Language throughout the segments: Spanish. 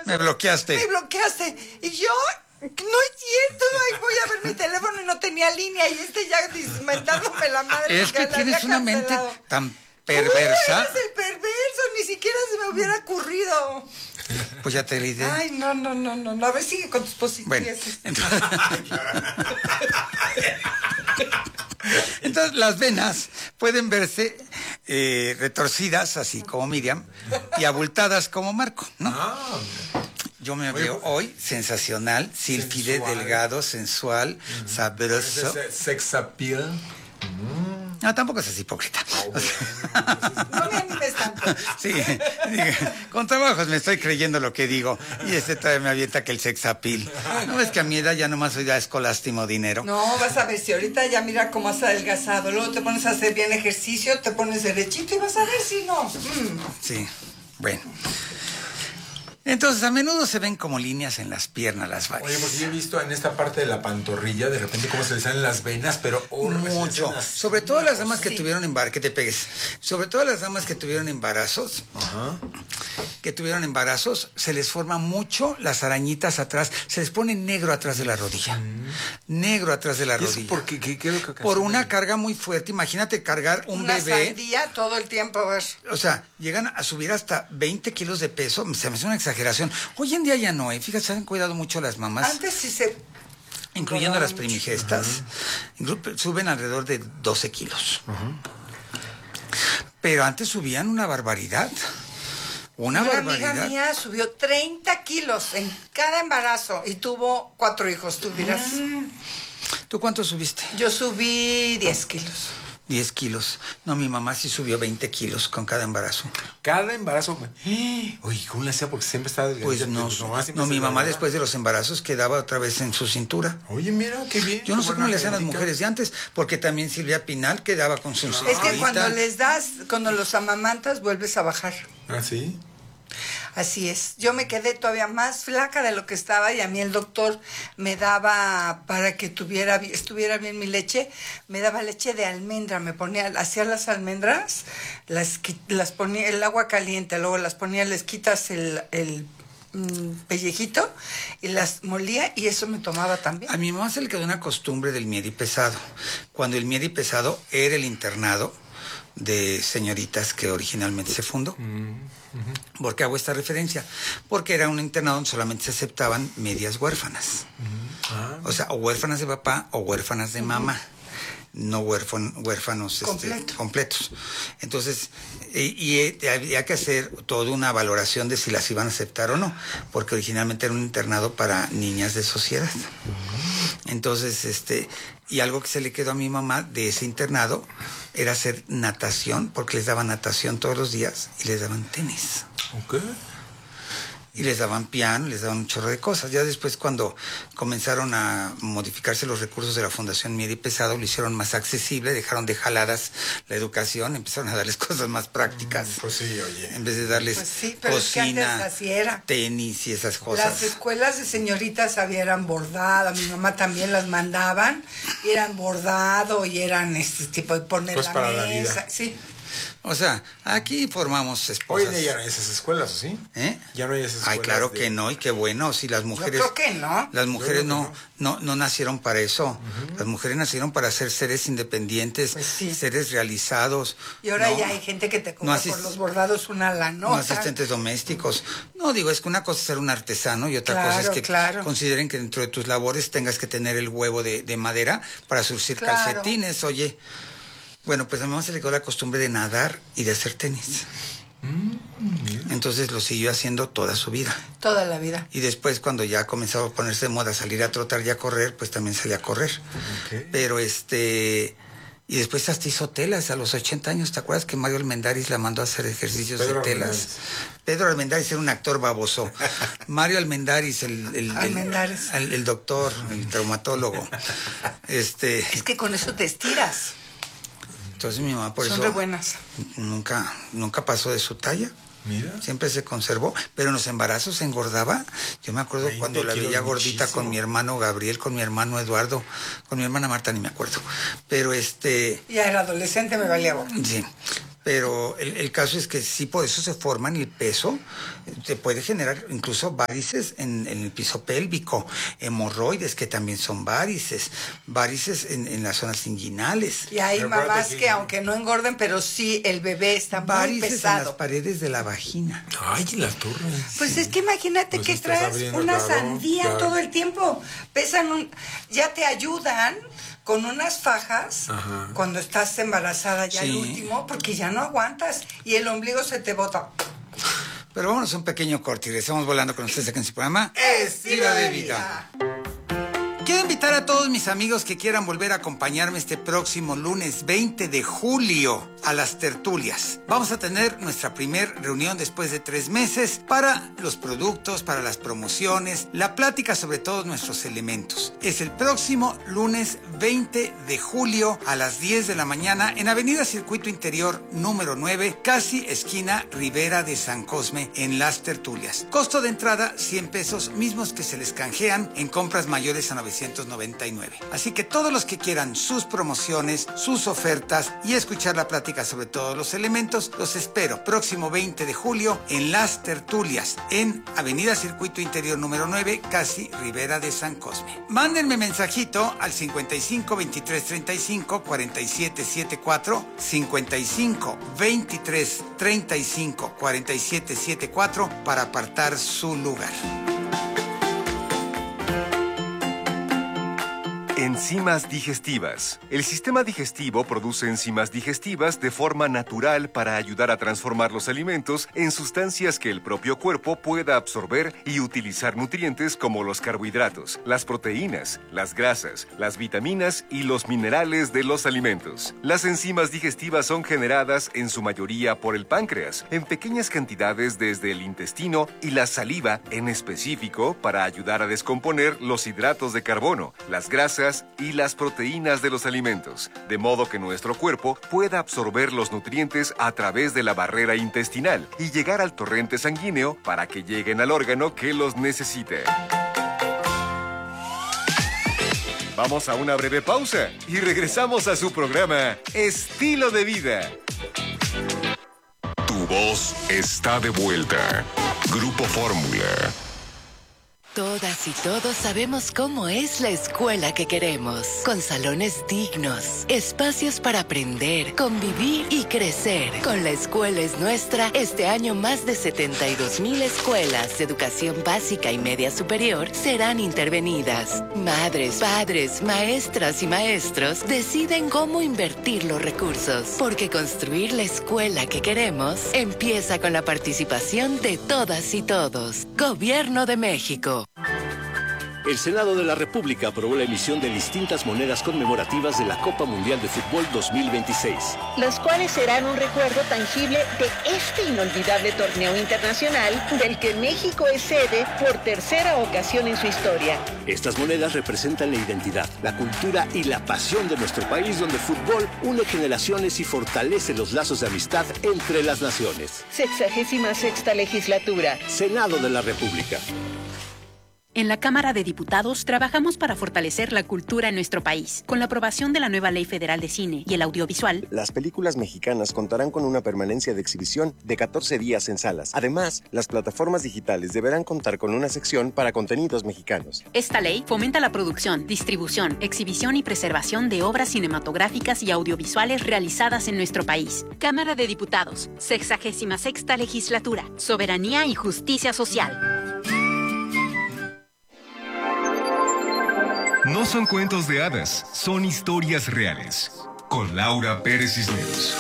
Me bloqueaste. Me bloqueaste. Y yo, no es cierto, ahí voy a ver mi teléfono y no tenía línea. Y ya mentándome la madre. Es que tienes una mente tan perversa. Eres el perverso, ni siquiera se me hubiera ocurrido. Pues ya te la idea. Ay, no. A ver, sigue con tus posibilidades. Bueno, entonces las venas pueden verse retorcidas, así como Miriam, y abultadas como Marco, ¿no? Yo me veo hoy sensacional, sílfide, delgado, sensual, sabroso. Sex appeal. No, tampoco es hipócrita. No me animes tanto. Sí, con trabajos me estoy creyendo lo que digo. Y todavía me avienta que el sex appeal. No es que a mi edad ya nomás soy ya escolástimo dinero. No, vas a ver si ahorita ya mira cómo has adelgazado. Luego te pones a hacer bien ejercicio, te pones derechito y vas a ver si no. Sí, bueno. Entonces, a menudo se ven como líneas en las piernas, las varices. Oye, porque yo he visto en esta parte de la pantorrilla, de repente cómo se le salen las venas, pero... mucho. Sobre todo las damas que tuvieron embarazos, que te pegues. Sobre todo las damas que tuvieron embarazos, se les forma mucho las arañitas atrás, se les pone negro atrás de la rodilla. Negro atrás de la rodilla. ¿Por qué? ¿Qué es lo que Por una carga muy fuerte. Imagínate cargar un bebé. Una sandía todo el tiempo, a ver. O sea, llegan a subir hasta 20 kilos de peso. Se me hace una exageración. Hoy en día ya no, fíjate, se han cuidado mucho las mamás. Antes sí se... Incluyendo las primigestas. Suben alrededor de 12 kilos. Pero antes subían una barbaridad. Una barbaridad. Amiga mía subió 30 kilos en cada embarazo y tuvo 4 hijos, tú dirás. ¿Tú cuánto subiste? Yo subí 10 kilos. 10 kilos. No, mi mamá sí subió 20 kilos con cada embarazo. ¿Cada embarazo? Oye, ¿cómo le hacía? Porque siempre estaba... Pues no, mi mamá después de los embarazos quedaba otra vez en su cintura. Oye, mira, qué bien. Yo no sé cómo le hacían las mujeres de antes, porque también Silvia Pinal quedaba con su cintura. Es que cuando los amamantas, vuelves a bajar. ¿Ah, sí? Así es. Yo me quedé todavía más flaca de lo que estaba y a mí el doctor me daba, para que estuviera bien mi leche, me daba leche de almendra. Hacía las almendras, las ponía el agua caliente, luego las ponía, les quitas el pellejito y las molía y eso me tomaba también. A mi mamá se le quedó una costumbre del Miedi Pesado. Cuando el Miedi Pesado era el internado de señoritas que originalmente se fundó. ¿Por qué hago esta referencia? Porque era un internado donde solamente se aceptaban medias huérfanas. O sea, o huérfanas de papá o huérfanas de mamá. No huérfanos completos. Entonces, había que hacer toda una valoración de si las iban a aceptar o no, porque originalmente era un internado para niñas de sociedad. Entonces, y algo que se le quedó a mi mamá de ese internado era hacer natación, porque les daban natación todos los días y les daban tenis. Y les daban piano, les daban un chorro de cosas. Ya después, cuando comenzaron a modificarse los recursos de la Fundación Miedi Pesado, lo hicieron más accesible, dejaron de jaladas la educación, empezaron a darles cosas más prácticas. Pues sí, oye. En vez de darles pero cocina, es que antes así era. tenis y esas cosas. Las escuelas de señoritas eran bordadas, mi mamá también las mandaban, y eran bordado y eran tipo de poner pues la para mesa. la vida. Sí. O sea, aquí formamos esposas. Hoy ya no hay esas escuelas, ¿o sí? Ya no hay esas escuelas. Ay, claro que no, y qué bueno. Si las mujeres... Yo creo que no. Las mujeres no nacieron para eso. Las mujeres nacieron para ser seres independientes, seres realizados. Y ahora ya hay gente que te cobra por los bordados una lanota. No asistentes domésticos. No, digo, es que una cosa es ser un artesano y otra cosa es que consideren que dentro de tus labores tengas que tener el huevo de madera para surcir calcetines, oye. Bueno, pues a mi mamá se le quedó la costumbre de nadar y de hacer tenis. Entonces lo siguió haciendo toda su vida. Toda la vida. Y después, cuando ya comenzaba a ponerse de moda salir a trotar y a correr, pues también salía a correr. Pero y después hasta hizo telas a los 80 años. ¿Te acuerdas que Mario Almendaris la mandó a hacer ejercicios de telas? Pedro Almendaris era un actor baboso. Mario Almendaris, el doctor, el traumatólogo. Es que con eso te estiras. Entonces mi mamá por eso... Son re buenas. Nunca pasó de su talla. Mira. Siempre se conservó, pero en los embarazos se engordaba. Yo me acuerdo cuando la veía gordita muchísimo. Con mi hermano Gabriel, con mi hermano Eduardo, con mi hermana Marta, ni me acuerdo. Pero Ya era adolescente, me valía gorro. Sí. pero el caso es que sí, por eso se forman el peso, te puede generar incluso varices en el piso pélvico, hemorroides que también son varices en las zonas inguinales. Y hay mamás que aunque no engorden, pero sí el bebé está muy Varices pesado. en las paredes de la vagina. Ay, las torres. Pues es que imagínate Pues que estás traes abriendo, una claro, sandía claro. todo el tiempo. Ya te ayudan con unas fajas Ajá. cuando estás embarazada ya Sí. el último, porque ya no aguantas y el ombligo se te bota. Pero vámonos a un pequeño corte y regresamos volando con ustedes aquí en su programa Estilo de vida. Quiero invitar a todos mis amigos que quieran volver a acompañarme este próximo lunes 20 de julio a las tertulias. Vamos a tener nuestra primer reunión después de 3 meses para los productos, para las promociones, la plática sobre todos nuestros elementos. Es el próximo lunes 20 de julio a las 10 de la mañana en Avenida Circuito Interior número 9, casi esquina Ribera de San Cosme, en las tertulias. Costo de entrada 100 pesos, mismos que se les canjean en compras mayores a 999. Así que todos los que quieran sus promociones, sus ofertas y escuchar la plática sobre todos los elementos, los espero próximo 20 de julio en las tertulias, en Avenida Circuito Interior número 9, casi Ribera de San Cosme. Mándenme mensajito al 55 23 35 47 74, 55 23 35 47 74 para apartar su lugar. Enzimas digestivas. El sistema digestivo produce enzimas digestivas de forma natural para ayudar a transformar los alimentos en sustancias que el propio cuerpo pueda absorber y utilizar nutrientes como los carbohidratos, las proteínas, las grasas, las vitaminas y los minerales de los alimentos. Las enzimas digestivas son generadas en su mayoría por el páncreas, en pequeñas cantidades desde el intestino y la saliva en específico para ayudar a descomponer los hidratos de carbono, las grasas y las proteínas de los alimentos, de modo que nuestro cuerpo pueda absorber los nutrientes a través de la barrera intestinal y llegar al torrente sanguíneo para que lleguen al órgano que los necesite. Vamos a una breve pausa y regresamos a su programa Estilo de Vida. Tu voz está de vuelta. Grupo Fórmula. Todas y todos sabemos cómo es la escuela que queremos, con salones dignos, espacios para aprender, convivir y crecer. Con La Escuela es Nuestra, este año más de 72,000 escuelas de educación básica y media superior serán intervenidas. Madres, padres, maestras y maestros deciden cómo invertir los recursos, porque construir la escuela que queremos empieza con la participación de todas y todos. Gobierno de México. El Senado de la República aprobó la emisión de distintas monedas conmemorativas de la Copa Mundial de Fútbol 2026. Los cuales serán un recuerdo tangible de este inolvidable torneo internacional del que México es sede por tercera ocasión en su historia. Estas monedas representan la identidad, la cultura y la pasión de nuestro país, donde el fútbol une generaciones y fortalece los lazos de amistad entre las naciones. 66ª legislatura. Senado de la República. En la Cámara de Diputados trabajamos para fortalecer la cultura en nuestro país. Con la aprobación de la nueva Ley Federal de Cine y el Audiovisual, las películas mexicanas contarán con una permanencia de exhibición de 14 días en salas. Además, las plataformas digitales deberán contar con una sección para contenidos mexicanos. Esta ley fomenta la producción, distribución, exhibición y preservación de obras cinematográficas y audiovisuales realizadas en nuestro país. Cámara de Diputados, 66ª Legislatura, Soberanía y Justicia Social. No son cuentos de hadas, son historias reales. Con Laura Pérez Cisneros.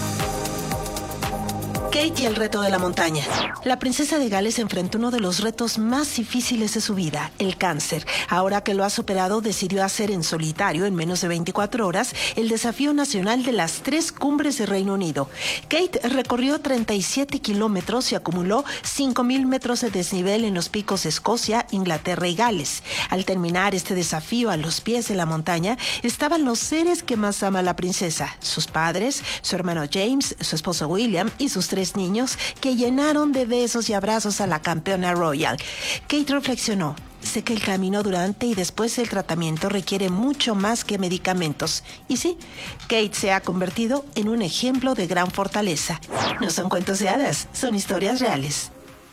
Kate y el reto de la montaña. La princesa de Gales enfrentó uno de los retos más difíciles de su vida, el cáncer. Ahora que lo ha superado, decidió hacer en solitario, en menos de 24 horas, el desafío nacional de las 3 cumbres de Reino Unido. Kate recorrió 37 kilómetros y acumuló 5,000 metros de desnivel en los picos de Escocia, Inglaterra y Gales. Al terminar este desafío a los pies de la montaña, estaban los seres que más ama la princesa, sus padres, su hermano James, su esposo William y sus 3 niños que llenaron de besos y abrazos a la campeona royal. Kate reflexionó: sé que el camino durante y después del tratamiento requiere mucho más que medicamentos. Y sí, Kate se ha convertido en un ejemplo de gran fortaleza. No son cuentos de hadas, son historias reales.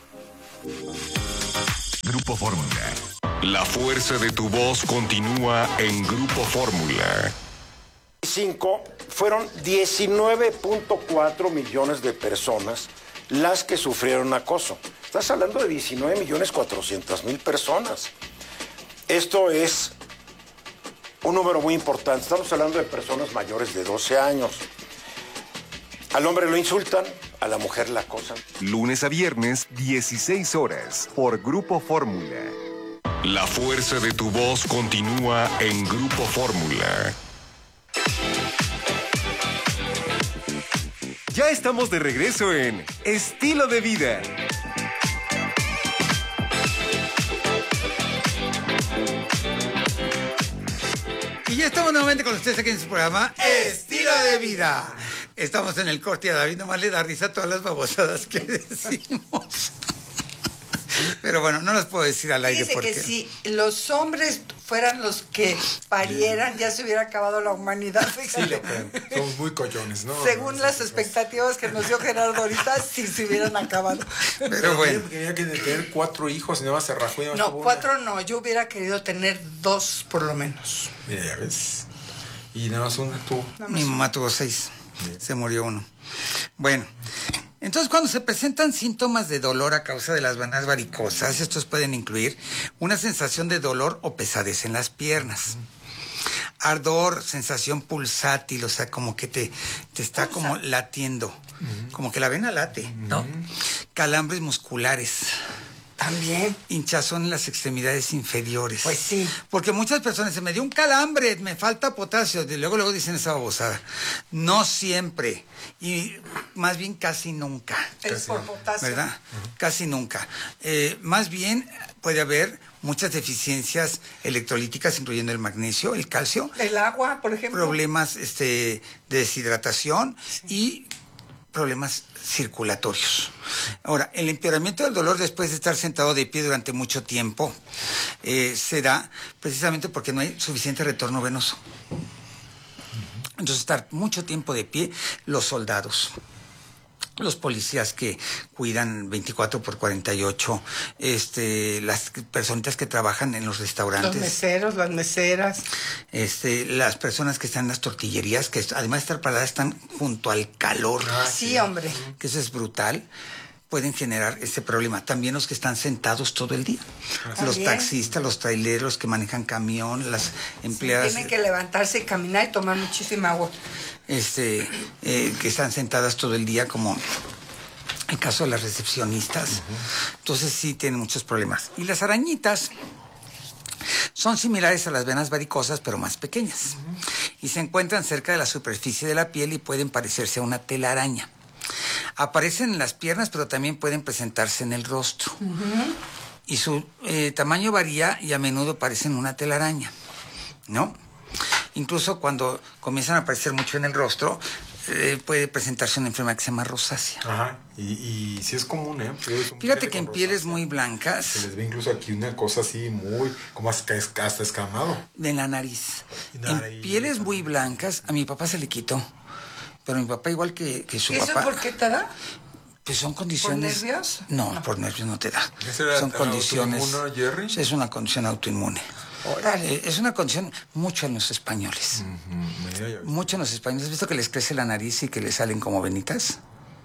Grupo Fórmula. La fuerza de tu voz continúa en Grupo Fórmula. Fueron 19.4 millones de personas las que sufrieron acoso. Estás hablando de 19.400.000 personas. Esto es un número muy importante. Estamos hablando de personas mayores de 12 años. Al hombre lo insultan, a la mujer la acosan. Lunes a viernes, 16 horas, por Grupo Fórmula. La fuerza de tu voz continúa en Grupo Fórmula. Ya estamos de regreso en Estilo de Vida. Y ya estamos nuevamente con ustedes aquí en su programa Estilo de Vida. Estamos en el corte y a David nomás le da risa todas las babosadas que decimos. Pero bueno, no las puedo decir al aire Dice porque... que si los hombres fueran los que parieran, ya se hubiera acabado la humanidad. Sí, lo creo. Somos muy collones, ¿no? Según las expectativas que nos dio Gerardo ahorita, sí se hubieran acabado. Pero bueno. Quería que tener 4 hijos y nada más se rajó y No, 4 no. Yo hubiera querido tener 2 por lo menos. Mira, ya ves. Y nada más una tú. Mi mamá tuvo 6. Se murió uno. Bueno. Entonces, cuando se presentan síntomas de dolor a causa de las venas varicosas, estos pueden incluir una sensación de dolor o pesadez en las piernas, ardor, sensación pulsátil, o sea, como que te está como latiendo, como que la vena late, ¿no? Calambres musculares. También. Hinchazón en las extremidades inferiores. Pues sí. Porque muchas personas se me dio un calambre, me falta potasio, y luego dicen esa babosada. No siempre, y más bien casi nunca. Es por potasio. ¿Verdad? Casi nunca. Más bien puede haber muchas deficiencias electrolíticas, incluyendo el magnesio, el calcio. El agua, por ejemplo. Problemas de deshidratación y problemas circulatorios. Ahora, el empeoramiento del dolor después de estar sentado de pie durante mucho tiempo se da precisamente porque no hay suficiente retorno venoso. Entonces, estar mucho tiempo de pie, los soldados, los policías que cuidan 24/48, las personitas que trabajan en los restaurantes. Los meseros, las meseras. Las personas que están en las tortillerías, que además de estar paradas, están junto al calor. Sí, hombre. Que eso es brutal. Pueden generar este problema. También los que están sentados todo el día. Los taxistas, los traileros que manejan camión, las empleadas. Tienen que levantarse y caminar y tomar muchísima agua. Que están sentadas todo el día, como el caso de las recepcionistas. Entonces sí tienen muchos problemas. Y las arañitas son similares a las venas varicosas, pero más pequeñas. Y se encuentran cerca de la superficie de la piel y pueden parecerse a una telaraña. Aparecen en las piernas, pero también pueden presentarse en el rostro. Y su tamaño varía y a menudo parecen una telaraña, ¿no? Incluso cuando comienzan a aparecer mucho en el rostro, puede presentarse una enfermedad que se llama rosácea. Ajá, y sí es común, ¿eh? Fíjate que en pieles muy blancas... Se les ve incluso aquí una cosa así muy, como hasta escamado. De la nariz. En pieles muy blancas, a mi papá se le quitó. Pero mi papá igual que su papá... ¿Eso por qué te da? Pues son condiciones... ¿Por nervios? No, por nervios no te da. Son condiciones... ¿Autoinmune, Jerry? Es una condición autoinmune. Es una condición mucho en los españoles. Mucho en los españoles. ¿Has visto que les crece la nariz y que les salen como venitas?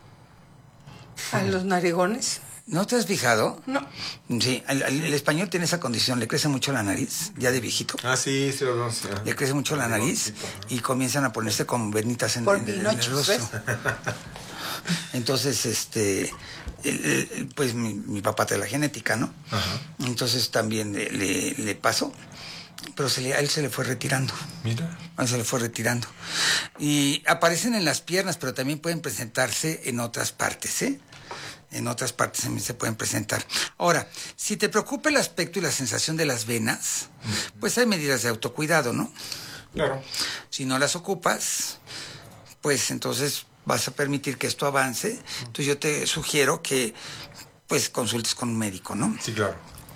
¿A los narigones? ¿No te has fijado? No. Sí, el español tiene esa condición, le crece mucho la nariz, ya de viejito. Ah, sí, sí lo vemos. Le crece mucho la nariz y comienzan a ponerse como venitas en el rostro. Entonces, pues mi papá trae la genética, ¿no? Ajá. Entonces también le pasó, pero a él se le fue retirando. Mira. A él se le fue retirando. Y aparecen en las piernas, pero también pueden presentarse en otras partes, ¿eh? En otras partes también se pueden presentar. Ahora, si te preocupa el aspecto y la sensación de las venas, pues hay medidas de autocuidado, ¿no? Claro. Si no las ocupas, pues entonces vas a permitir que esto avance. Entonces yo te sugiero que pues consultes con un médico, ¿no? Sí, claro.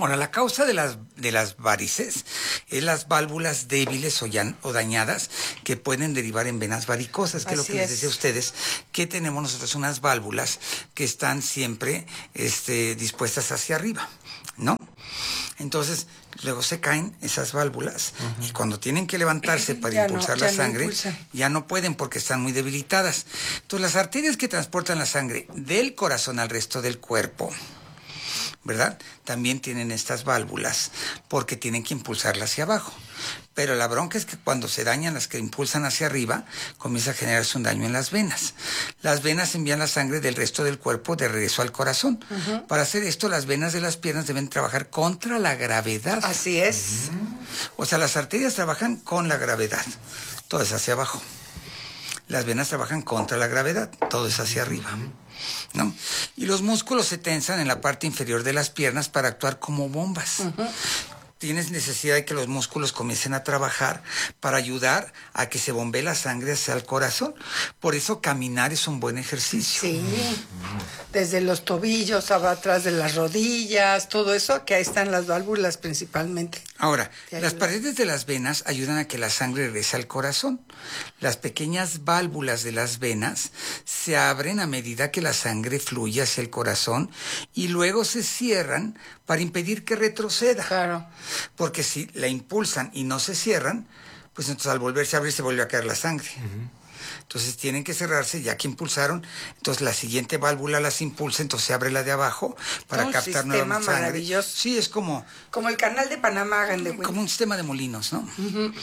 Ahora, la causa de las varices es las válvulas débiles o dañadas que pueden derivar en venas varicosas, que es lo que les decía a ustedes, que tenemos nosotros unas válvulas que están siempre dispuestas hacia arriba, ¿no? Entonces, luego se caen esas válvulas y cuando tienen que levantarse para impulsar la sangre, ya no pueden porque están muy debilitadas. Entonces, las arterias que transportan la sangre del corazón al resto del cuerpo, ¿verdad? También tienen estas válvulas porque tienen que impulsarla hacia abajo. Pero la bronca es que cuando se dañan las que impulsan hacia arriba, comienza a generarse un daño en las venas. Las venas envían la sangre del resto del cuerpo de regreso al corazón. Para hacer esto, las venas de las piernas deben trabajar contra la gravedad. Así es. O sea, las arterias trabajan con la gravedad. Todo es hacia abajo. Las venas trabajan contra la gravedad. Todo es hacia arriba, ¿no? Y los músculos se tensan en la parte inferior de las piernas para actuar como bombas. Tienes necesidad de que los músculos comiencen a trabajar para ayudar a que se bombee la sangre hacia el corazón. Por eso caminar es un buen ejercicio. Sí, desde los tobillos, atrás de las rodillas, todo eso, que ahí están las válvulas principalmente. Ahora, las paredes de las venas ayudan a que la sangre regrese al corazón. Las pequeñas válvulas de las venas se abren a medida que la sangre fluye hacia el corazón y luego se cierran para impedir que retroceda. Claro. Porque si la impulsan y no se cierran, pues entonces al volverse a abrir se vuelve a caer la sangre. Entonces tienen que cerrarse ya que impulsaron. Entonces la siguiente válvula las impulsa, entonces se abre la de abajo para captar nueva sangre. Maravilloso. Sí, es como el canal de Panamá, como un sistema de molinos, ¿no?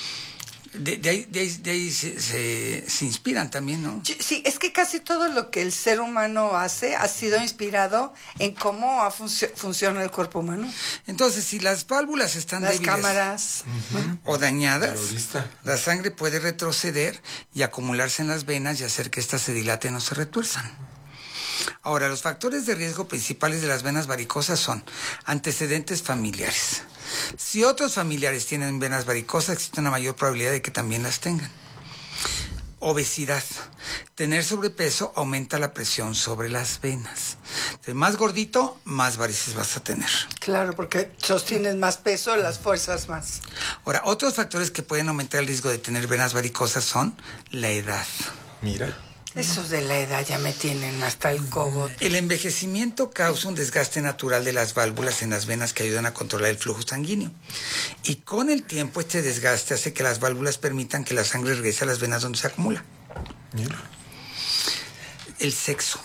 De ahí se inspiran también, ¿no? Sí, es que casi todo lo que el ser humano hace ha sido inspirado en cómo funciona el cuerpo humano. Entonces, si las válvulas están débiles, cámaras o dañadas, la sangre puede retroceder y acumularse en las venas y hacer que éstas se dilaten o se retuerzan. Ahora, los factores de riesgo principales de las venas varicosas son antecedentes familiares. Si otros familiares tienen venas varicosas, existe una mayor probabilidad de que también las tengan. Obesidad. Tener sobrepeso aumenta la presión sobre las venas. Entonces, más gordito, más varices vas a tener. Claro, porque sostienes más peso, las fuerzas más. Ahora, otros factores que pueden aumentar el riesgo de tener venas varicosas son la edad. Mira. Esos de la edad ya me tienen hasta el cogote. El envejecimiento causa un desgaste natural de las válvulas en las venas que ayudan a controlar el flujo sanguíneo. Y con el tiempo este desgaste hace que las válvulas permitan que la sangre regrese a las venas donde se acumula. Mira. El sexo.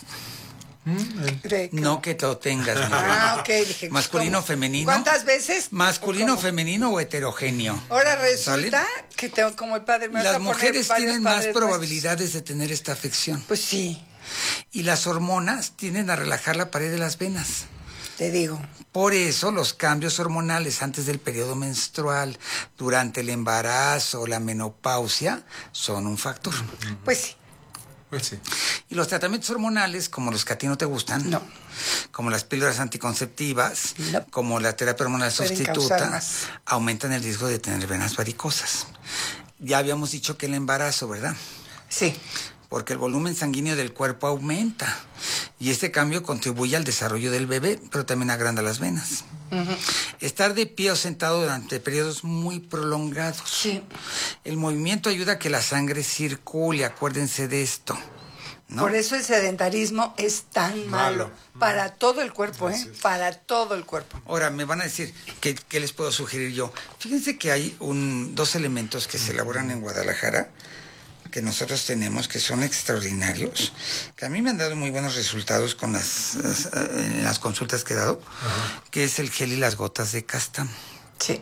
No que lo tengas. Ok, dije. Masculino, ¿cómo? Femenino. ¿Cuántas veces? Masculino, femenino o heterogéneo. Ahora resulta que tengo como el padre. Las mujeres tienen más probabilidades de tener esta afección. Pues sí. Y las hormonas tienden a relajar la pared de las venas. Te digo. Por eso los cambios hormonales antes del periodo menstrual, durante el embarazo o la menopausia, son un factor. Pues sí. Pues sí. Y los tratamientos hormonales, como los que a ti no te gustan, no, como las píldoras anticonceptivas, no, como la terapia hormonal sustituta, aumentan el riesgo de tener venas varicosas. Ya habíamos dicho que el embarazo, ¿verdad? Sí. Porque el volumen sanguíneo del cuerpo aumenta y este cambio contribuye al desarrollo del bebé, pero también agranda las venas. Estar de pie o sentado durante periodos muy prolongados. Sí. El movimiento ayuda a que la sangre circule, acuérdense de esto, ¿no? Por eso el sedentarismo es tan malo. Para todo el cuerpo, para todo el cuerpo. Ahora, me van a decir, ¿qué les puedo sugerir yo? Fíjense que hay dos elementos que se elaboran en Guadalajara, que nosotros tenemos, que son extraordinarios, que a mí me han dado muy buenos resultados con en las consultas que he dado, que es el gel y las gotas de Castam. Sí.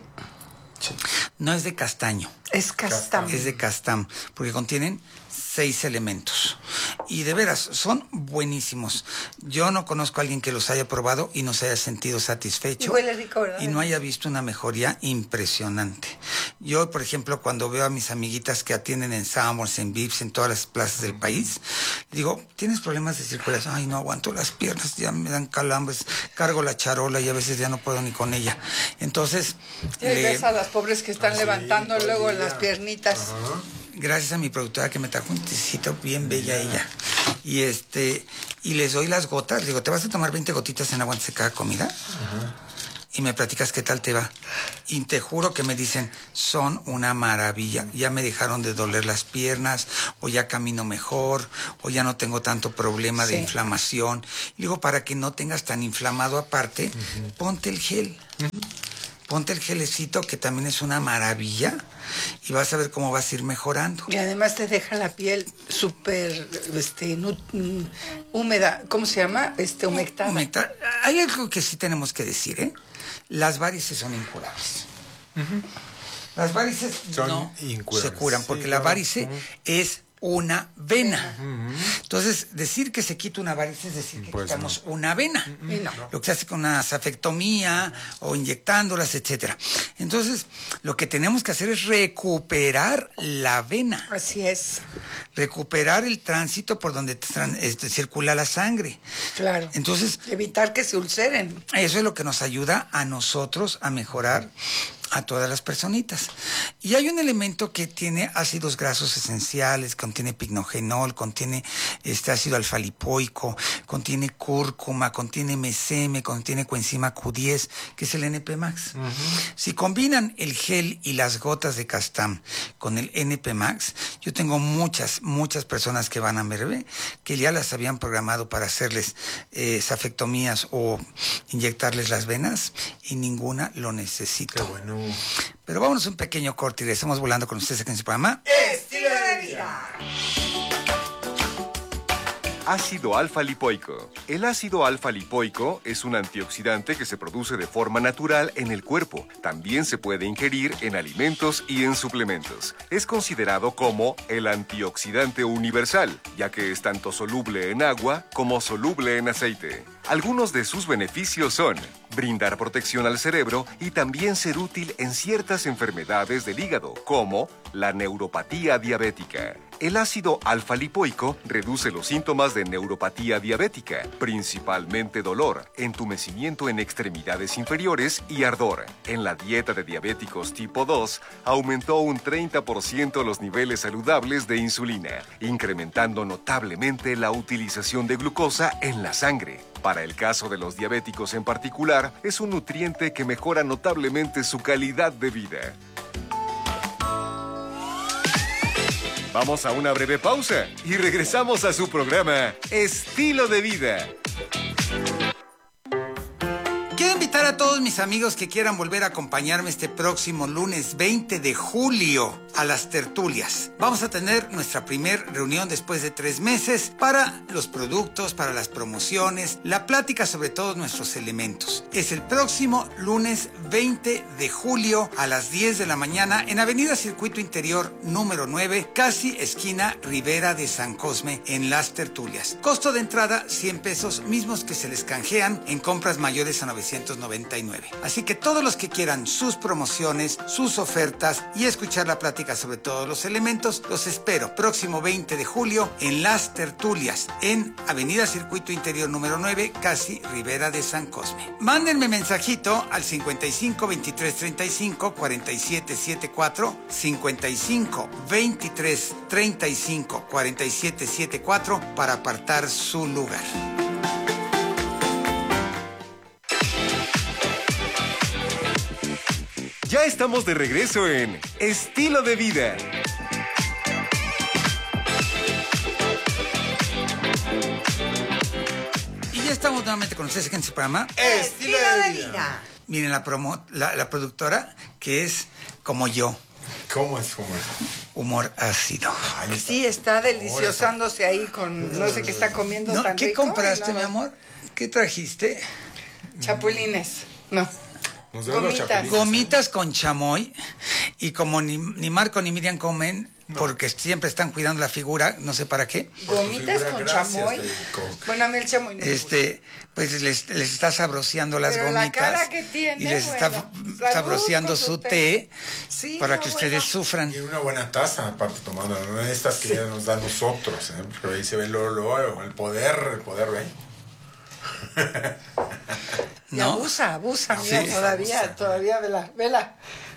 No es de castaño. Es Castam. Es de Castam, porque contienen 6 elementos. Y de veras, son buenísimos. Yo no conozco a alguien que los haya probado y no se haya sentido satisfecho. Y huele rico, ¿verdad? Y no haya visto una mejoría impresionante. Yo, por ejemplo, cuando veo a mis amiguitas que atienden en Sanborns, en Vips, en todas las plazas del país, digo, ¿tienes problemas de circulación? Ay, no aguanto las piernas, ya me dan calambres, cargo la charola y a veces ya no puedo ni con ella. Entonces... ves a las pobres que están levantando luego las piernitas. Gracias a mi productora que me trajo un tecito bien bella ella. Y les doy las gotas. Digo, ¿te vas a tomar 20 gotitas en agua antes de cada comida? y me platicas qué tal te va. Y te juro que me dicen, son una maravilla. Ya me dejaron de doler las piernas, o ya camino mejor, o ya no tengo tanto problema de inflamación. Y digo, para que no tengas tan inflamado aparte, ponte el gel. Ponte el gelecito, que también es una maravilla, y vas a ver cómo vas a ir mejorando. Y además te deja la piel súper húmeda, ¿cómo se llama? Humectada. Hay algo que sí tenemos que decir, ¿eh? Las varices son incurables. Las varices no se curan, porque la varice es una vena. Entonces, decir que se quita una varice es decir que quitamos una vena. Lo que se hace con una safectomía o inyectándolas, etcétera. Entonces, lo que tenemos que hacer es recuperar la vena. Así es. Recuperar el tránsito por donde circula la sangre. Claro. Entonces, evitar que se ulceren. Eso es lo que nos ayuda a nosotros a mejorar a todas las personitas. Y hay un elemento que tiene ácidos grasos esenciales, contiene pignogenol, contiene ácido alfa-lipoico, contiene cúrcuma, contiene meseme, contiene coenzima Q10, que es el NP Max. Si combinan el gel y las gotas de Castam con el NP Max, yo tengo muchas personas que van a verme que ya las habían programado para hacerles safectomías o inyectarles las venas y ninguna lo necesitó. Qué bueno. Pero vámonos un pequeño corte y regresamos volando con ustedes aquí en su programa Estilo de Vida. Ácido alfa-lipoico. El ácido alfa-lipoico es un antioxidante que se produce de forma natural en el cuerpo. También se puede ingerir en alimentos y en suplementos. Es considerado como el antioxidante universal, ya que es tanto soluble en agua como soluble en aceite. Algunos de sus beneficios son brindar protección al cerebro y también ser útil en ciertas enfermedades del hígado, como la neuropatía diabética. El ácido alfa-lipoico reduce los síntomas de neuropatía diabética, principalmente dolor, entumecimiento en extremidades inferiores y ardor. En la dieta de diabéticos tipo 2, aumentó un 30% los niveles saludables de insulina, incrementando notablemente la utilización de glucosa en la sangre. Para el caso de los diabéticos en particular, es un nutriente que mejora notablemente su calidad de vida. Vamos a una breve pausa y regresamos a su programa Estilo de Vida. Quiero invitar a todos mis amigos que quieran volver a acompañarme este próximo lunes 20 de julio a las tertulias. Vamos a tener nuestra primer reunión después de 3 meses para los productos, para las promociones, la plática sobre todos nuestros elementos. Es el próximo lunes 20 de julio a las 10 de la mañana en Avenida Circuito Interior número 9, casi esquina Ribera de San Cosme, en las tertulias. Costo de entrada 100 pesos, mismos que se les canjean en compras mayores a 999. Así que todos los que quieran sus promociones, sus ofertas y escuchar la plática sobre todos los elementos, los espero próximo 20 de julio en las tertulias en Avenida Circuito Interior número 9, casi Ribera de San Cosme. Mándenme mensajito al 55 23 35 47 74, 55 23 35 47 74 para apartar su lugar. Ya estamos de regreso en Estilo de Vida. Y ya estamos nuevamente con ustedes aquí en su programa Estilo de Vida. Miren la productora, que es como yo. ¿Cómo es? Humor ácido. Sí, está deliciosándose ahí con no sé qué está comiendo ¿No? tan ¿Qué rico? compraste, mi amor? ¿Qué trajiste? Chapulines. No. Nos deben los chapulines. Gomitas con chamoy. Y como ni Marco ni Miriam comen, porque siempre están cuidando la figura, no sé para qué. Gomitas con chamoy. Bueno, a mí el chamoy no me gusta. Pues les está sabroseando las Pero gomitas. la cara que tiene, y les está sabroseando su té, sí, para no, que ustedes sufran. Y una buena taza, aparte, tomando, no estas que ya nos dan nosotros, porque ahí se ve luego el poder, ¿eh? Y ¿No? abusa, Sí. mira, todavía, vela.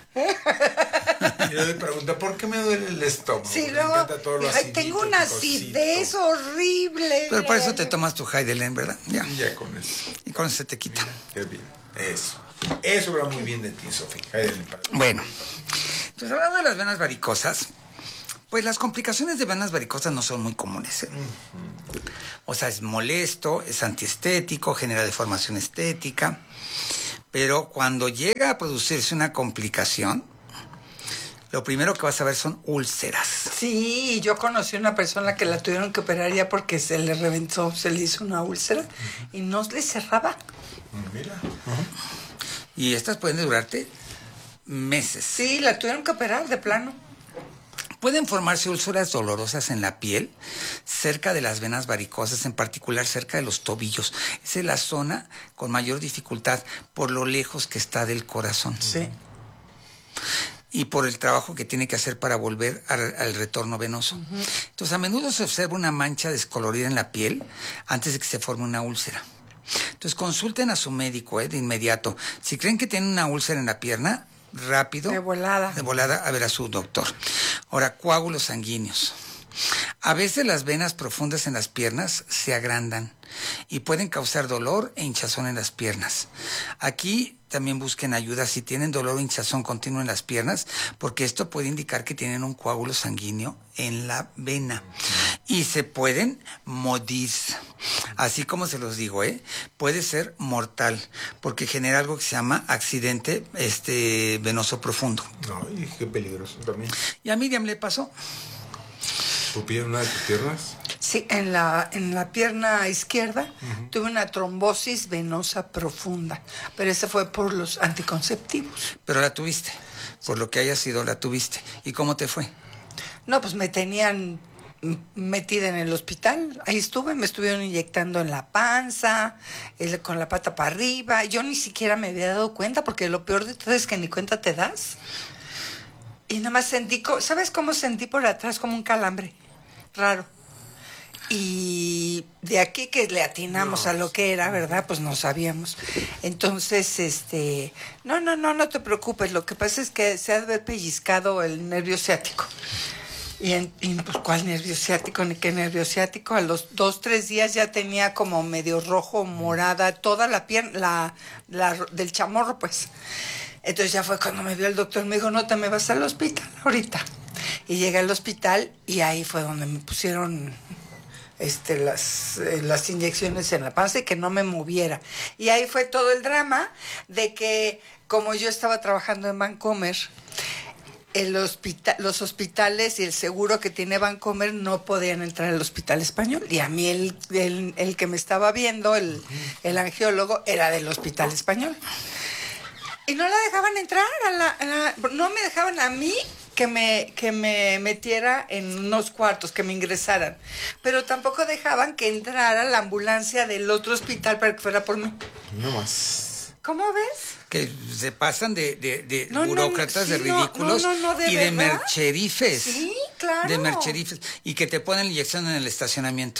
Y yo le pregunto, ¿por qué me duele el estómago? Sí, Me luego, encanta todo lo acidito, tengo una picosito. acidez horrible. Pero para eso te tomas tu Heidelin, ¿verdad? Ya. Y ya con eso. Y con eso se te quita. Qué bien. Eso. Eso va muy bien de ti, Sofía. Bueno, pues hablando de las venas varicosas, pues las complicaciones de venas varicosas no son muy comunes, ¿eh? O sea, es molesto, es antiestético, genera deformación estética, pero cuando llega a producirse una complicación, lo primero que vas a ver son úlceras. Sí, yo conocí una persona que la tuvieron que operar ya porque se le reventó, se le hizo una úlcera y no le cerraba. Mira. Y estas pueden durarte meses. Sí, la tuvieron que operar de plano. Pueden formarse úlceras dolorosas en la piel, cerca de las venas varicosas, en particular cerca de los tobillos. Esa es la zona con mayor dificultad por lo lejos que está del corazón. Sí. Y por el trabajo que tiene que hacer para volver al retorno venoso. Entonces, a menudo se observa una mancha descolorida en la piel antes de que se forme una úlcera. Entonces, consulten a su médico de inmediato. Si creen que tienen una úlcera en la pierna, rápido. De volada a ver a su doctor. Ahora, coágulos sanguíneos. A veces las venas profundas en las piernas se agrandan y pueden causar dolor e hinchazón en las piernas. Aquí también busquen ayuda si tienen dolor o hinchazón continuo en las piernas, porque esto puede indicar que tienen un coágulo sanguíneo en la vena y se pueden morir. Así como se los digo, puede ser mortal, porque genera algo que se llama accidente venoso profundo. Ay, qué peligroso también. Y a Miriam le pasó. ¿Una de tus piernas? Sí, en la pierna izquierda tuve una trombosis venosa profunda, pero ese fue por los anticonceptivos. Pero la tuviste, por lo que haya sido, la tuviste. ¿Y cómo te fue? No, pues me tenían metida en el hospital, ahí estuve, me estuvieron inyectando en la panza, con la pata para arriba. Yo ni siquiera me había dado cuenta, porque lo peor de todo es que ni cuenta te das. Y nada más sentí, ¿sabes cómo sentí por atrás? Como un calambre raro. Y de aquí que le atinamos a lo que era, ¿verdad? Pues no sabíamos. Entonces, no te preocupes. Lo que pasa es que se ha de haber pellizcado el nervio ciático. Y pues, ¿cuál nervio ciático? Ni qué nervio ciático. A los 2-3 días ya tenía como medio rojo, morada, toda la pierna, la del chamorro, pues. Entonces ya fue cuando me vio el doctor, me dijo, no te me vas al hospital ahorita. Y llegué al hospital y ahí fue donde me pusieron las inyecciones en la panza y que no me moviera. Y ahí fue todo el drama de que, como yo estaba trabajando en Vancomer, los hospitales y el seguro que tiene Vancomer no podían entrar al hospital español. Y a mí el que me estaba viendo, el angiólogo, era del hospital español. Y no la dejaban entrar, no me dejaban a mí que me metiera en unos cuartos, que me ingresaran. Pero tampoco dejaban que entrara la ambulancia del otro hospital para que fuera por mí. No más. ¿Cómo ves? Que se pasan de burócratas, de ridículos y de mercherifes. Sí, claro. De mercherifes. Y que te ponen inyección en el estacionamiento.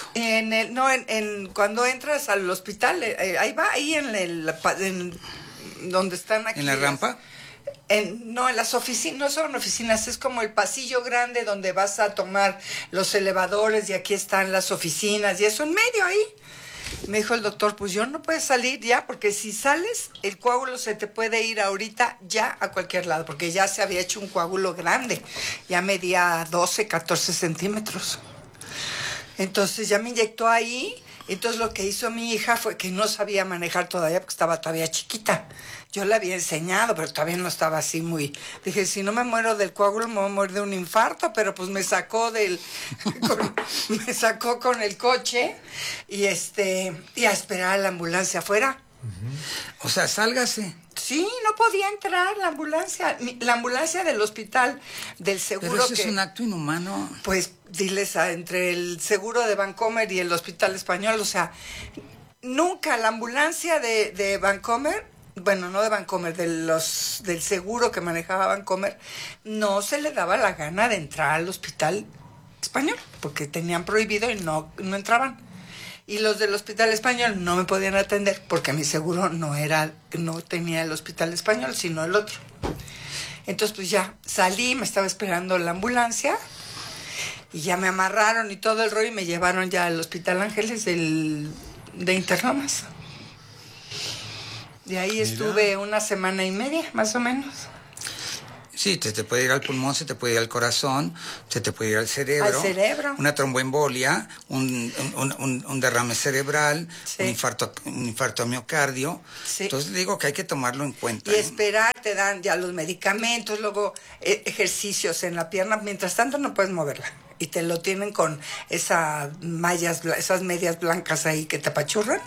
Cuando entras al hospital, ahí va, ahí en donde están aquí. ¿En la rampa? En las oficinas, no son oficinas, es como el pasillo grande donde vas a tomar los elevadores y aquí están las oficinas y eso en medio ahí. Me dijo el doctor, pues yo no puedes salir ya, porque si sales, el coágulo se te puede ir ahorita ya a cualquier lado, porque ya se había hecho un coágulo grande, ya medía 12, 14 centímetros. Entonces ya me inyectó ahí. Entonces lo que hizo mi hija fue que no sabía manejar todavía porque estaba todavía chiquita. Yo le había enseñado, pero todavía no estaba así muy... Dije, si no me muero del coágulo, me voy a morir de un infarto, pero pues me sacó me sacó con el coche y a esperar a la ambulancia afuera. O sea, sálgase. Sí, no podía entrar la ambulancia del hospital, del seguro. Pero eso es un acto inhumano. Pues diles, entre el seguro de Vancomer y el hospital español, o sea, nunca la ambulancia de Vancomer, bueno, no de Vancomer, del seguro que manejaba Vancomer, no se le daba la gana de entrar al hospital español, porque tenían prohibido y no entraban. Y los del hospital español no me podían atender porque mi seguro no tenía el hospital español, sino el otro. Entonces pues ya salí, me estaba esperando la ambulancia y ya me amarraron y todo el rollo y me llevaron ya al Hospital Ángeles de Interlomas. Y ahí estuve 1 semana y media, más o menos. Sí, te puede ir al pulmón, se te puede ir al corazón, se te puede ir al cerebro. Al cerebro. Una tromboembolia, un derrame cerebral, sí. un infarto a miocardio. Sí. Entonces digo que hay que tomarlo en cuenta. Y esperar, te dan ya los medicamentos, luego ejercicios en la pierna. Mientras tanto no puedes moverla. Y te lo tienen con esas medias blancas ahí que te apachurran.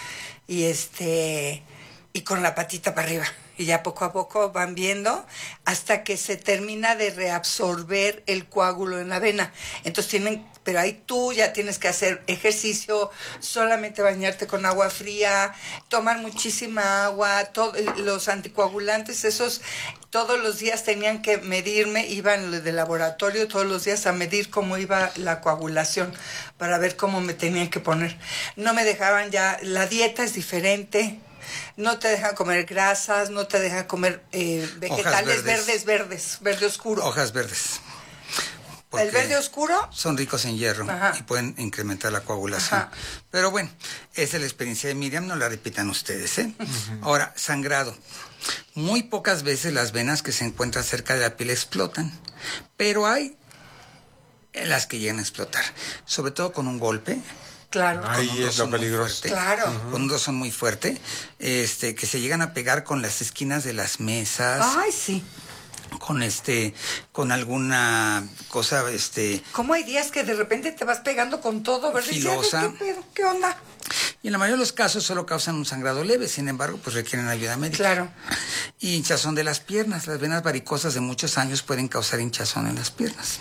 Y con la patita para arriba. Y ya poco a poco van viendo hasta que se termina de reabsorber el coágulo en la vena. Entonces pero ahí tú ya tienes que hacer ejercicio, solamente bañarte con agua fría, tomar muchísima agua, los anticoagulantes, esos todos los días tenían que medirme, iban del laboratorio todos los días a medir cómo iba la coagulación para ver cómo me tenían que poner. No me dejaban ya, la dieta es diferente. No te dejan comer grasas, no te dejan comer vegetales verde oscuro. Hojas verdes. ¿El verde oscuro? Son ricos en hierro. Ajá. Y pueden incrementar la coagulación. Ajá. Pero bueno, esa es la experiencia de Miriam, no la repitan ustedes, ¿eh? Uh-huh. Ahora, sangrado. Muy pocas veces las venas que se encuentran cerca de la piel explotan, pero hay las que llegan a explotar, sobre todo con un golpe. Claro. Ahí es lo peligroso. Claro. Con un son muy fuerte, que se llegan a pegar con las esquinas de las mesas. Ay, sí. Con alguna cosa, ¿Cómo hay días que de repente te vas pegando con todo, verdad? Filosa. ¿Qué onda? Y en la mayoría de los casos solo causan un sangrado leve, sin embargo, pues requieren ayuda médica. Claro. Y hinchazón de las piernas. Las venas varicosas de muchos años pueden causar hinchazón en las piernas.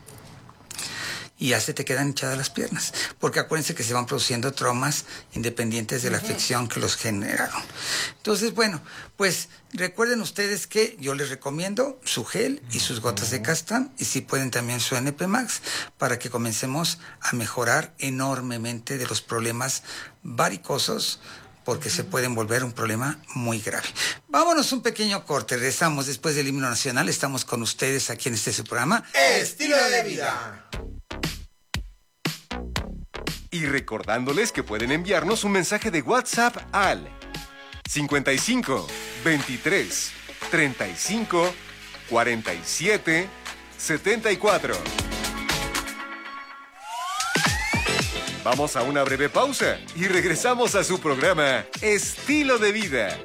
Y ya se te quedan hinchadas las piernas, porque acuérdense que se van produciendo traumas independientes de la afección que los generaron. Entonces, bueno, pues recuerden ustedes que yo les recomiendo su gel y sus gotas de Castran, y si pueden también su NP Max, para que comencemos a mejorar enormemente de los problemas varicosos, porque se pueden volver un problema muy grave. Vámonos un pequeño corte, regresamos después del himno nacional, estamos con ustedes aquí en su programa Estilo de Vida. Y recordándoles que pueden enviarnos un mensaje de WhatsApp al 55 23 35 47 74. Vamos a una breve pausa y regresamos a su programa Estilo de Vida.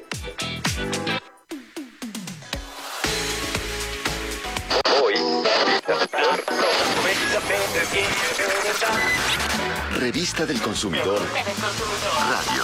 Revista del Consumidor Radio.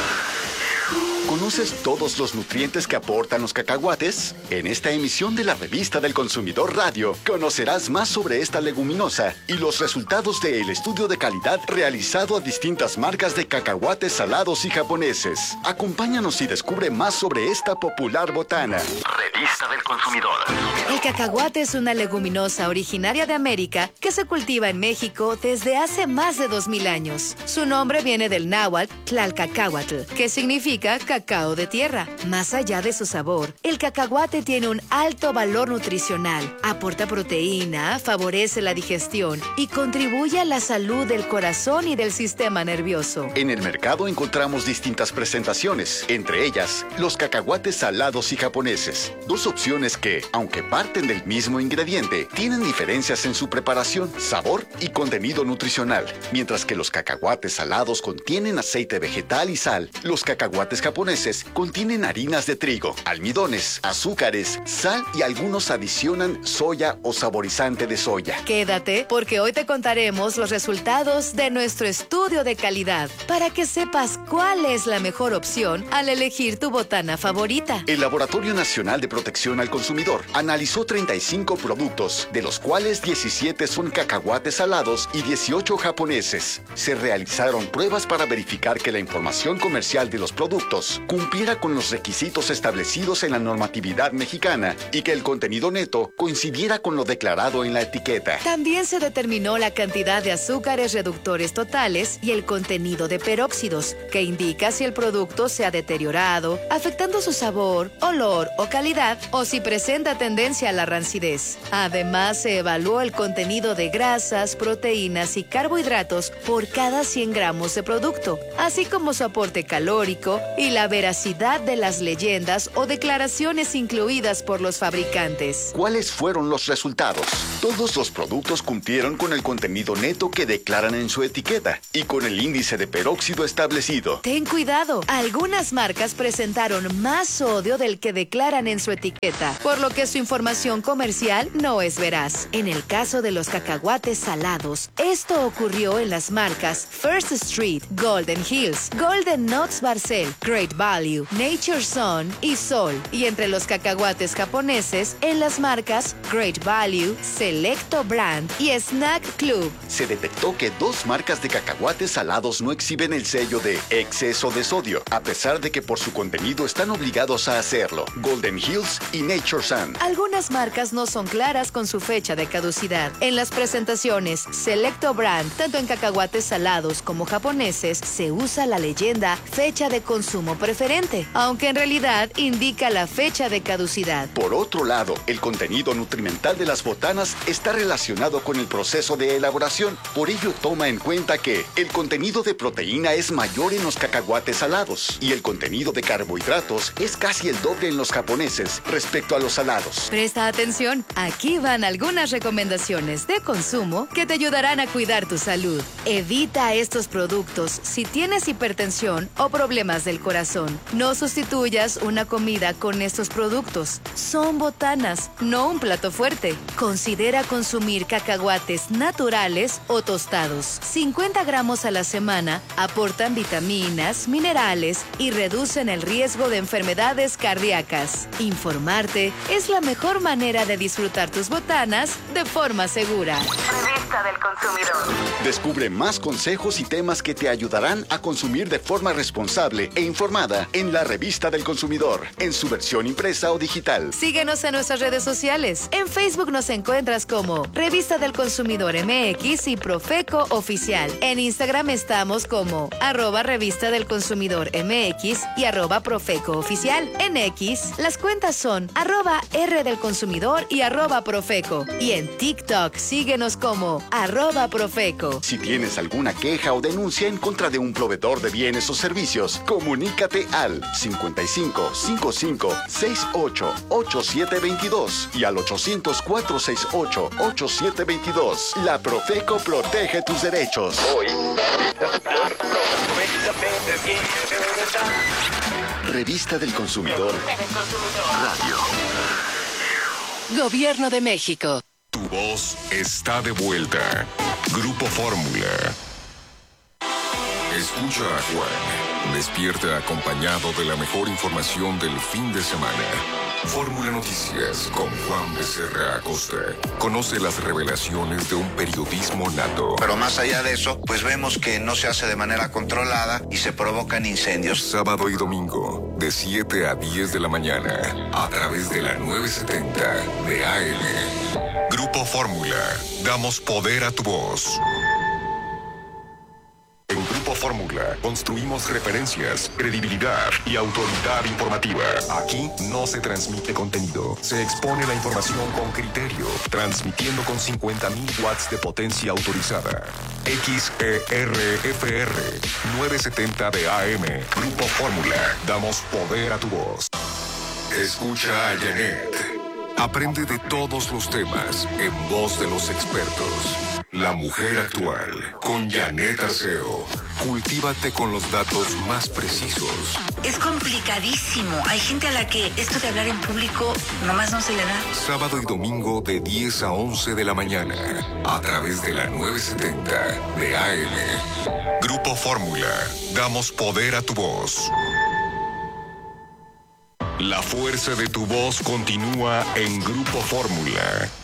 ¿Conoces todos los nutrientes que aportan los cacahuates? En esta emisión de la Revista del Consumidor Radio conocerás más sobre esta leguminosa y los resultados del estudio de calidad realizado a distintas marcas de cacahuates salados y japoneses. Acompáñanos y descubre más sobre esta popular botana. Revista del Consumidor. El cacahuate es una leguminosa originaria de América que se cultiva en México desde hace más de 2000 años. Su nombre viene del náhuatl Tlalcacahuatl, que significa cacao de tierra. Más allá de su sabor, el cacahuate tiene un alto valor nutricional, aporta proteína, favorece la digestión y contribuye a la salud del corazón y del sistema nervioso. En el mercado encontramos distintas presentaciones, entre ellas los cacahuates salados y japoneses. Dos opciones que, aunque parten del mismo ingrediente, tienen diferencias en su preparación, sabor y contenido nutricional. Mientras que los cacahuates salados contienen aceite vegetal y sal, los cacahuates japoneses contienen harinas de trigo, almidones, azúcares, sal y algunos adicionan soya o saborizante de soya. Quédate, porque hoy te contaremos los resultados de nuestro estudio de calidad para que sepas cuál es la mejor opción al elegir tu botana favorita. El Laboratorio Nacional de Protección al Consumidor analizó 35 productos, de los cuales 17 son cacahuates salados y 18 japoneses. Se realizaron pruebas para verificar que la información comercial de los productos cumpliera con los requisitos establecidos en la normatividad mexicana y que el contenido neto coincidiera con lo declarado en la etiqueta. También se determinó la cantidad de azúcares reductores totales y el contenido de peróxidos, que indica si el producto se ha deteriorado, afectando su sabor, olor o calidad calidad o si presenta tendencia a la rancidez. Además, se evaluó el contenido de grasas, proteínas y carbohidratos por cada 100 gramos de producto, así como su aporte calórico y la veracidad de las leyendas o declaraciones incluidas por los fabricantes. ¿Cuáles fueron los resultados? Todos los productos cumplieron con el contenido neto que declaran en su etiqueta y con el índice de peróxido establecido. Ten cuidado, algunas marcas presentaron más sodio del que declaran en su etiqueta, por lo que su información comercial no es veraz. En el caso de los cacahuates salados, esto ocurrió en las marcas First Street, Golden Hills, Golden Nuts Barcel, Great Value, Nature Sun y Sol, y entre los cacahuates japoneses en las marcas Great Value, Selecto Brand y Snack Club. Se detectó que 2 marcas de cacahuates salados no exhiben el sello de exceso de sodio, a pesar de que por su contenido están obligados a hacerlo: Golden Hills y Nature Sun. Algunas marcas no son claras con su fecha de caducidad. En las presentaciones Selecto Brand, tanto en cacahuates salados como japoneses, se usa la leyenda fecha de consumo preferente, aunque en realidad indica la fecha de caducidad. Por otro lado, el contenido nutrimental de las botanas está relacionado con el proceso de elaboración. Por ello, toma en cuenta que el contenido de proteína es mayor en los cacahuates salados y el contenido de carbohidratos es casi el doble en los japoneses respecto a los salados. Presta atención, aquí van algunas recomendaciones de consumo que te ayudarán a cuidar tu salud. Evita estos productos si tienes hipertensión o problemas del corazón. No sustituyas una comida con estos productos. Son botanas, no un plato fuerte. Considera consumir cacahuates naturales o tostados. 50 gramos a la semana aportan vitaminas, minerales y reducen el riesgo de enfermedades cardíacas. Informarte es la mejor manera de disfrutar tus botanas de forma segura. Revista del Consumidor. Descubre más consejos y temas que te ayudarán a consumir de forma responsable e informada en la Revista del Consumidor, en su versión impresa o digital. Síguenos en nuestras redes sociales. En Facebook nos encuentras como Revista del Consumidor MX y Profeco Oficial. En Instagram estamos como @Revista del Consumidor MX y @Profeco Oficial. En X, las cuentas son @R del Consumidor y @Profeco. Y en TikTok, síguenos como @Profeco. Si tienes alguna queja o denuncia en contra de un proveedor de bienes o servicios, comunícate al 55 55 68 8722 y al 800 468 8722. La Profeco protege tus derechos. Revista del Consumidor Radio. Gobierno de México. Tu voz está de vuelta. Grupo Fórmula. Escucha a Juan. Despierta acompañado de la mejor información del fin de semana. Fórmula Noticias con Juan Becerra Acosta. Conoce las revelaciones de un periodismo nato. Pero más allá de eso, pues vemos que no se hace de manera controlada y se provocan incendios. Sábado y domingo, de 7 a 10 de la mañana, a través de la 970 de AM. Grupo Fórmula. Damos poder a tu voz. En Grupo Fórmula construimos referencias, credibilidad y autoridad informativa. Aquí no se transmite contenido, se expone la información con criterio, transmitiendo con 50.000 watts de potencia autorizada. XERFR 970 de AM. Grupo Fórmula. Damos poder a tu voz. Escucha a Janet. Aprende de todos los temas en voz de los expertos. La mujer actual, con Janet Arceo. Cultívate con los datos más precisos. Es complicadísimo. Hay gente a la que esto de hablar en público nomás no se le da. Sábado y domingo de 10 a 11 de la mañana, a través de la 970 de AM. Grupo Fórmula. Damos poder a tu voz. La fuerza de tu voz continúa en Grupo Fórmula.